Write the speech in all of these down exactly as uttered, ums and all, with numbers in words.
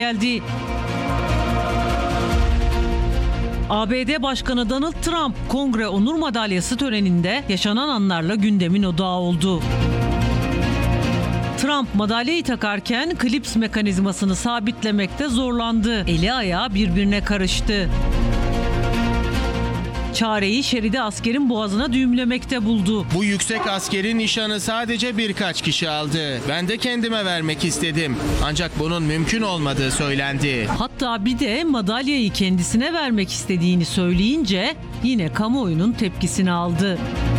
geldi. A B D Başkanı Donald Trump, Kongre Onur Madalyası töreninde yaşanan anlarla gündemin odağı oldu. Trump madalyayı takarken klips mekanizmasını sabitlemekte zorlandı. Eli ayağı birbirine karıştı. Çareyi şeridi askerin boğazına düğümlemekte buldu. Bu yüksek askerin nişanı sadece birkaç kişi aldı. Ben de kendime vermek istedim. Ancak bunun mümkün olmadığı söylendi. Hatta bir de madalyayı kendisine vermek istediğini söyleyince yine kamuoyunun tepkisini aldı.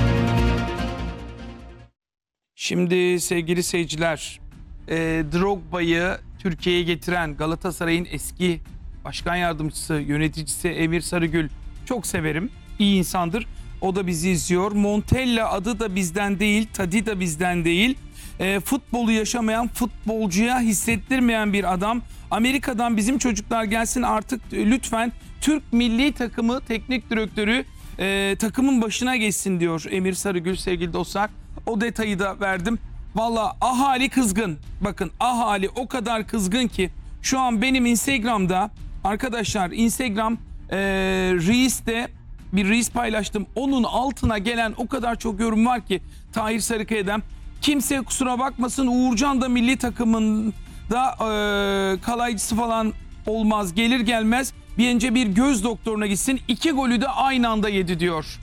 Şimdi sevgili seyirciler, e, Drogba'yı Türkiye'ye getiren Galatasaray'ın eski başkan yardımcısı, yöneticisi Emir Sarıgül çok severim. İyi insandır. O da bizi izliyor. Montella adı da bizden değil, tadı da bizden değil. E, futbolu yaşamayan, futbolcuya hissettirmeyen bir adam. Amerika'dan bizim çocuklar gelsin artık lütfen Türk milli takımı teknik direktörü e, takımın başına geçsin diyor Emir Sarıgül sevgili dostlar. O detayı da verdim. Valla ahali kızgın. Bakın ahali o kadar kızgın ki şu an benim Instagram'da arkadaşlar Instagram e, Reels'te bir Reels paylaştım. Onun altına gelen o kadar çok yorum var ki Tahir Sarıkaya'dan. Kimse kusura bakmasın, Uğurcan da milli takımında e, kalaycısı falan olmaz. Gelir gelmez bir önce bir göz doktoruna gitsin. İki golü de aynı anda yedi diyor.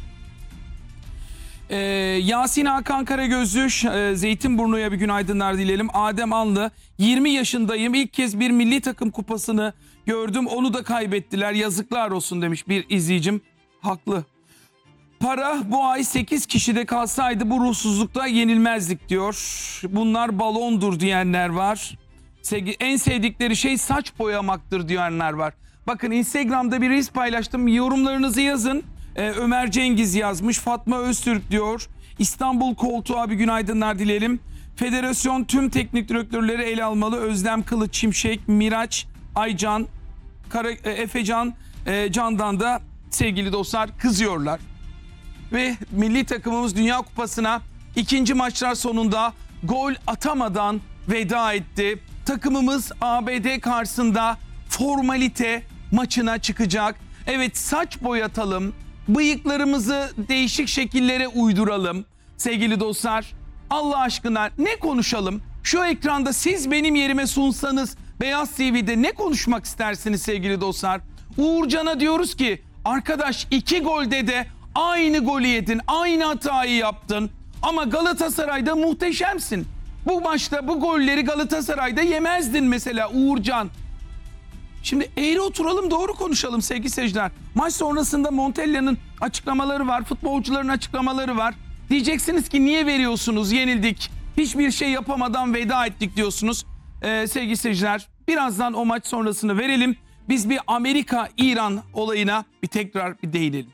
Ee, Yasin Hakan Karagözlü, e, Zeytinburnu'ya bir günaydınlar dileyelim. Adem Anlı, yirmi yaşındayım. İlk kez bir milli takım kupasını gördüm. Onu da kaybettiler. Yazıklar olsun demiş bir izleyicim. Haklı. Para bu ay sekiz kişide kalsaydı bu ruhsuzlukta yenilmezdik diyor. Bunlar balondur diyenler var. Sevgi, en sevdikleri şey saç boyamaktır diyenler var. Bakın Instagram'da bir reels paylaştım. Yorumlarınızı yazın. Ee, Ömer Cengiz yazmış. Fatma Öztürk diyor. İstanbul Koltuğ'a bir günaydınlar dileyelim. Federasyon tüm teknik direktörleri ele almalı. Özlem Kılıç Şimşek, Miraç, Aycan, Kara, e, Efecan, e, Can'dan da sevgili dostlar kızıyorlar. Ve milli takımımız Dünya Kupası'na ikinci maçlar sonunda gol atamadan veda etti. Takımımız A B D karşısında formalite maçına çıkacak. Evet, saç boyatalım, bıyıklarımızı değişik şekillere uyduralım. Sevgili dostlar, Allah aşkına ne konuşalım? Şu ekranda siz benim yerime sunsanız Beyaz T V'de ne konuşmak istersiniz sevgili dostlar? Uğurcan'a diyoruz ki arkadaş iki golde de aynı golü yedin, aynı hatayı yaptın. Ama Galatasaray'da muhteşemsin. Bu maçta bu golleri Galatasaray'da yemezdin mesela Uğurcan. Şimdi eğri oturalım, doğru konuşalım sevgili seyirciler. Maç sonrasında Montella'nın açıklamaları var, futbolcuların açıklamaları var. Diyeceksiniz ki niye veriyorsunuz, yenildik, hiçbir şey yapamadan veda ettik diyorsunuz. Ee, sevgili seyirciler, birazdan o maç sonrasını verelim. Biz bir Amerika-İran olayına bir tekrar bir değinelim.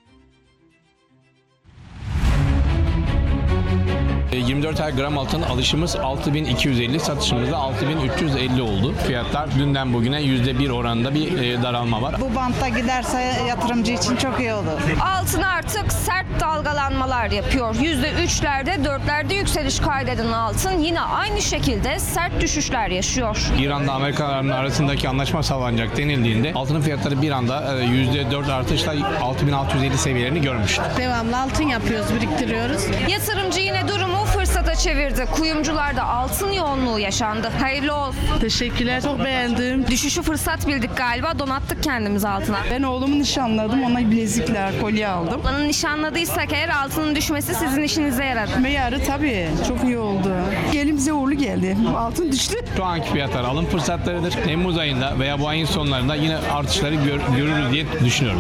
yirmi dört ay gram altın alışımız altı bin iki yüz elli, satışımız da altı bin üç yüz elli oldu. Fiyatlar dünden bugüne yüzde bir oranında bir e, daralma var. Bu bantta giderse yatırımcı için çok iyi olur. Altın artık sert dalgalanmalar yapıyor. yüzde üçlerde, dörtlerde yükseliş kaydeden altın yine aynı şekilde sert düşüşler yaşıyor. İran'la Amerika'nın arasındaki anlaşma sağlanacak denildiğinde altının fiyatları bir anda yüzde dört artışla altı bin altı yüz elli seviyelerini görmüştü. Devamlı altın yapıyoruz, biriktiriyoruz. Yatırımcı yine durumu fırsata çevirdi. Kuyumcularda altın yoğunluğu yaşandı. Hayırlı olsun. Teşekkürler, çok beğendim. Düşüşü fırsat bildik galiba, donattık kendimizi altına. Ben oğlumu nişanladım, ona bilezikler, kolye aldım. Olanı nişanladıysak eğer altının düşmesi sizin işinize yaradı. Meyarı tabii, çok iyi oldu. Elimize uğurlu geldi, altın düştü. Şu anki fiyatlar alım fırsatlarıdır. Temmuz ayında veya bu ayın sonlarında yine artışları gör, görürüz diye düşünüyoruz.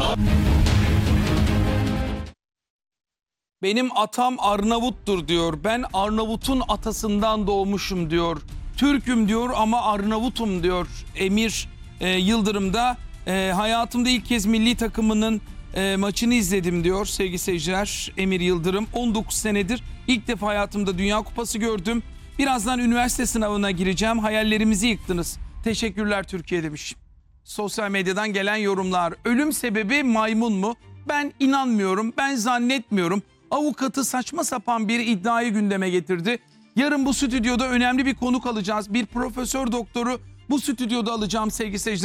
Benim atam Arnavuttur diyor. Ben Arnavut'un atasından doğmuşum diyor. Türk'üm diyor ama Arnavut'um diyor. Emir e, Yıldırım'da e, hayatımda ilk kez milli takımının e, maçını izledim diyor sevgili seyirciler. Emir Yıldırım on dokuz senedir ilk defa hayatımda Dünya Kupası gördüm. Birazdan üniversite sınavına gireceğim. Hayallerimizi yıktınız. Teşekkürler Türkiye demiş. Sosyal medyadan gelen yorumlar. Ölüm sebebi maymun mu? Ben inanmıyorum. Ben zannetmiyorum. Avukatı saçma sapan bir iddiayı gündeme getirdi. Yarın bu stüdyoda önemli bir konuk alacağız. Bir profesör doktoru Bu stüdyoda alacağım sevgili seyirciler